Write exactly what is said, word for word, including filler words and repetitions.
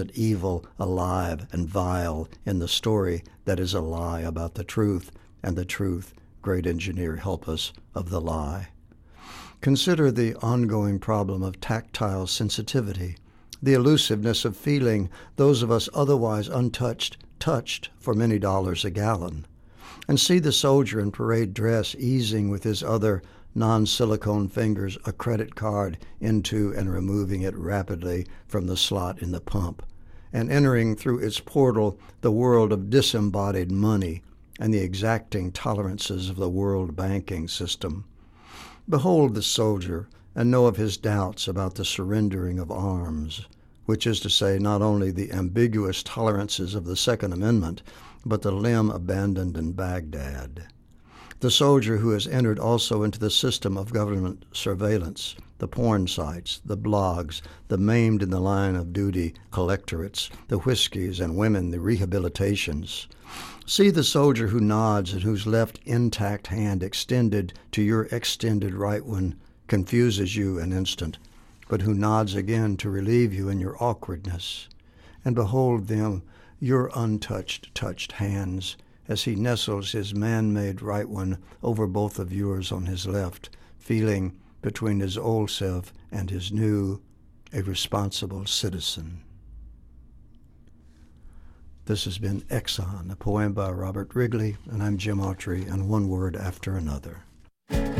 evil alive and vile in the story that is a lie about the truth, and the truth, great engineer, help us, of the lie. Consider the ongoing problem of tactile sensitivity, the elusiveness of feeling those of us otherwise untouched touched for many dollars a gallon. And see the soldier in parade dress easing with his other non-silicone fingers a credit card into and removing it rapidly from the slot in the pump, and entering through its portal the world of disembodied money and the exacting tolerances of the world banking system. Behold the soldier, and know of his doubts about the surrendering of arms, which is to say not only the ambiguous tolerances of the Second Amendment, but the limb abandoned in Baghdad. The soldier who has entered also into the system of government surveillance, the porn sites, the blogs, the maimed in the line of duty collectorates, the whiskeys and women, the rehabilitations. See the soldier who nods and whose left intact hand extended to your extended right one confuses you an instant, but who nods again to relieve you in your awkwardness. And behold them, your untouched, touched hands, as he nestles his man-made right one over both of yours on his left, feeling between his old self and his new, a responsible citizen. This has been Exxon, a poem by Robert Wrigley, and I'm Jim Autry, and one word after another.